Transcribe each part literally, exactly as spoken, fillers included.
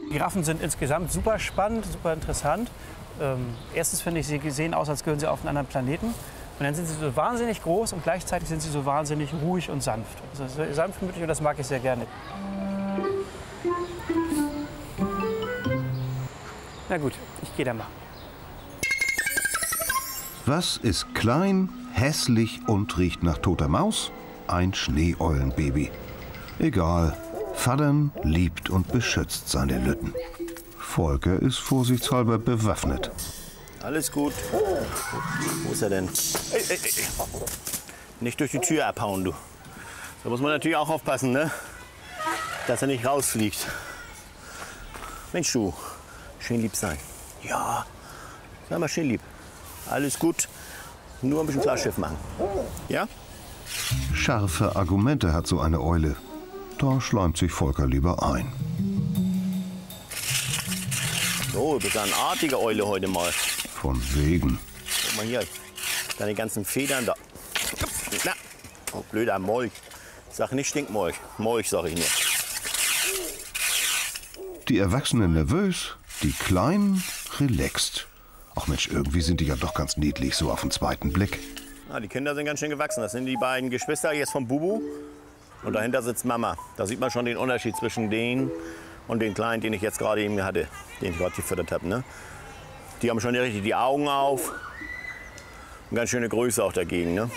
Giraffen sind insgesamt super spannend, super interessant. Ähm, erstens finde ich, sie sehen aus, als gehören sie auf einen anderen Planeten. Und dann sind sie so wahnsinnig groß und gleichzeitig sind sie so wahnsinnig ruhig und sanft. Also so sanftmütig und das mag ich sehr gerne. Na gut, ich gehe da mal. Was ist klein, hässlich und riecht nach toter Maus? Ein Schneeeulenbaby. Egal, Fadern liebt und beschützt seine Lütten. Volker ist vorsichtshalber bewaffnet. Alles gut. Wo ist er denn? Ey, ey, ey. Nicht durch die Tür abhauen, du. Da muss man natürlich auch aufpassen, ne? Dass er nicht rausfliegt. Mensch, du. Schön lieb sein. Ja, sei mal schön lieb. Alles gut. Nur ein bisschen Klarschiff machen. Ja? Scharfe Argumente hat so eine Eule. Da schleimt sich Volker lieber ein. So, du bist eine artige Eule heute mal. Von wegen. Guck mal hier, deine ganzen Federn da. Na, oh, blöder Molch. Sag nicht Stinkmolch. Molch, sag ich nur. Die Erwachsenen nervös, die Kleinen relaxed. Ach Mensch, irgendwie sind die ja doch ganz niedlich, so auf den zweiten Blick. Ah, die Kinder sind ganz schön gewachsen. Das sind die beiden Geschwister jetzt vom Bubu. Und dahinter sitzt Mama. Da sieht man schon den Unterschied zwischen denen und den Kleinen, den ich jetzt gerade eben hatte, den ich gerade gefüttert habe. Ne? Die haben schon richtig die Augen auf. Und ganz schöne Größe auch dagegen. Ne?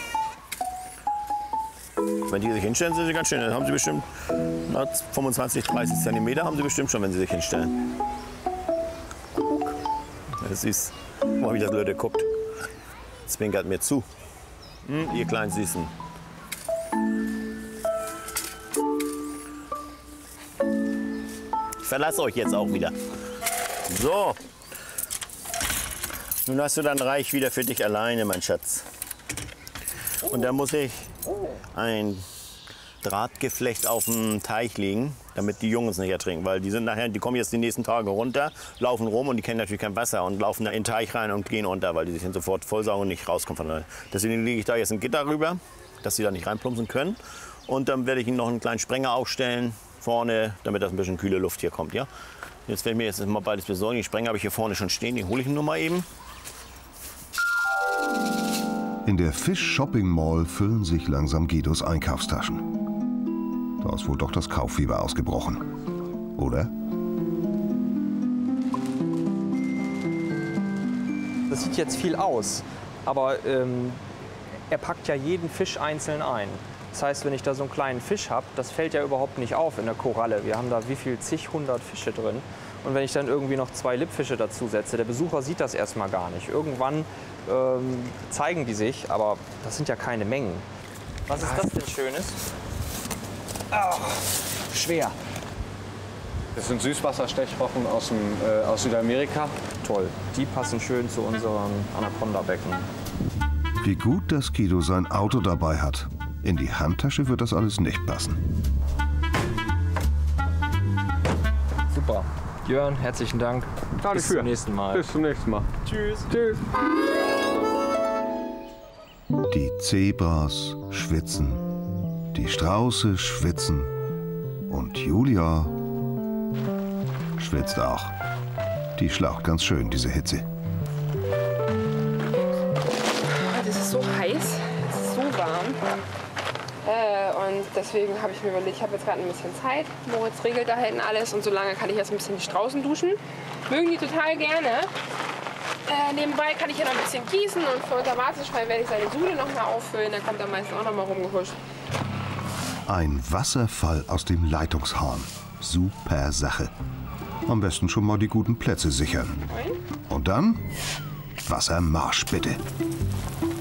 Wenn die sich hinstellen, sind sie ganz schön. Dann haben sie bestimmt na, fünfundzwanzig, dreißig Zentimeter haben sie bestimmt schon, wenn sie sich hinstellen. Das ist süß. Guck mal, wie das Leute guckt. Zwinkert mir zu. Hm, ihr kleinen Süßen. Ich verlasse euch jetzt auch wieder. So. Nun hast du dann Reich wieder für dich alleine, mein Schatz. Und da muss ich ein Drahtgeflecht auf den Teich legen, damit die Jungs nicht ertrinken. Weil die sind nachher, die kommen jetzt die nächsten Tage runter, laufen rum und die kennen natürlich kein Wasser und laufen da in den Teich rein und gehen unter, weil die sich dann sofort vollsaugen und nicht rauskommen von da. Deswegen lege ich da jetzt ein Gitter rüber, dass sie da nicht reinplumpsen können. Und dann werde ich ihnen noch einen kleinen Sprenger aufstellen vorne, damit das ein bisschen kühle Luft hier kommt. Ja? Jetzt werde ich mir jetzt mal beides besorgen. Den Sprenger habe ich hier vorne schon stehen, den hole ich nur mal eben. In der Fisch-Shopping-Mall füllen sich langsam Guidos Einkaufstaschen. Da ist wohl doch das Kauffieber ausgebrochen. Oder? Das sieht jetzt viel aus, aber ähm, er packt ja jeden Fisch einzeln ein. Das heißt, wenn ich da so einen kleinen Fisch habe, das fällt ja überhaupt nicht auf in der Koralle. Wir haben da wie viel, zig, hundert Fische drin. Und wenn ich dann irgendwie noch zwei Lippfische dazu setze, der Besucher sieht das erstmal gar nicht. Irgendwann ähm, zeigen die sich, aber das sind ja keine Mengen. Was ist das denn Schönes? Oh, schwer. Das sind Süßwasserstechrochen aus, dem, äh, aus Südamerika. Toll, die passen schön zu unserem Anaconda-Becken. Wie gut, dass Guido sein Auto dabei hat. In die Handtasche wird das alles nicht passen. Super. Jörn, herzlichen Dank. Gar Bis nicht für. zum nächsten Mal. Bis zum nächsten Mal. Tschüss. Tschüss. Die Zebras schwitzen, die Strauße schwitzen und Julia schwitzt auch. Die schlaucht ganz schön, diese Hitze. Das ist so heiß, es ist so warm. Äh, und deswegen habe ich mir überlegt, ich habe jetzt gerade ein bisschen Zeit. Moritz regelt da hinten alles und solange kann ich jetzt ein bisschen die Straußen duschen. Mögen die total gerne. Äh, nebenbei kann ich hier noch ein bisschen gießen und für unser Warteschwein werde ich seine Suhle noch mal auffüllen. Dann kommt er meistens auch noch mal rumgehuscht. Ein Wasserfall aus dem Leitungshahn. Super Sache. Am besten schon mal die guten Plätze sichern. Und dann Wassermarsch bitte.